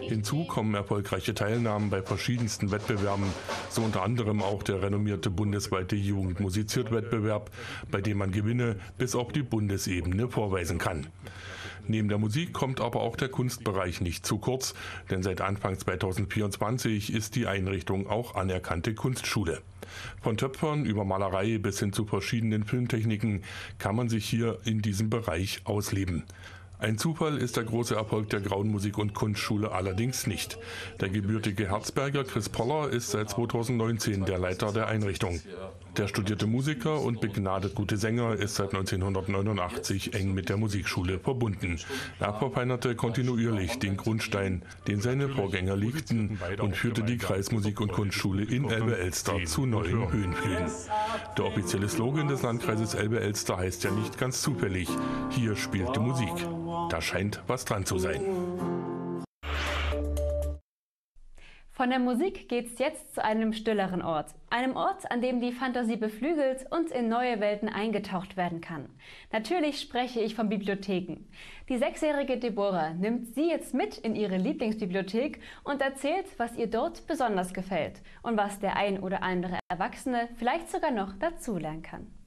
Hinzu kommen erfolgreiche Teilnahmen bei verschiedensten Wettbewerben, so unter anderem auch der renommierte bundesweite Jugend-musiziert-Wettbewerb, bei dem man Gewinne bis auf die Bundesebene vorweisen kann. Neben der Musik kommt aber auch der Kunstbereich nicht zu kurz, denn seit Anfang 2024 ist die Einrichtung auch anerkannte Kunstschule. Von Töpfern über Malerei bis hin zu verschiedenen Filmtechniken kann man sich hier in diesem Bereich ausleben. Ein Zufall ist der große Erfolg der Grauen Musik- und Kunstschule allerdings nicht. Der gebürtige Herzberger Chris Poller ist seit 2019 der Leiter der Einrichtung. Der studierte Musiker und begnadet gute Sänger ist seit 1989 eng mit der Musikschule verbunden. Er verfeinerte kontinuierlich den Grundstein, den seine Vorgänger legten, und führte die Kreismusik- und Kunstschule in Elbe-Elster zu neuen Höhenflügen. Der offizielle Slogan des Landkreises Elbe-Elster heißt ja nicht ganz zufällig: Hier spielt die Musik. Da scheint was dran zu sein. Von der Musik geht's jetzt zu einem stilleren Ort. Einem Ort, an dem die Fantasie beflügelt und in neue Welten eingetaucht werden kann. Natürlich spreche ich von Bibliotheken. Die 6-jährige Deborah nimmt sie jetzt mit in ihre Lieblingsbibliothek und erzählt, was ihr dort besonders gefällt und was der ein oder andere Erwachsene vielleicht sogar noch dazulernen kann.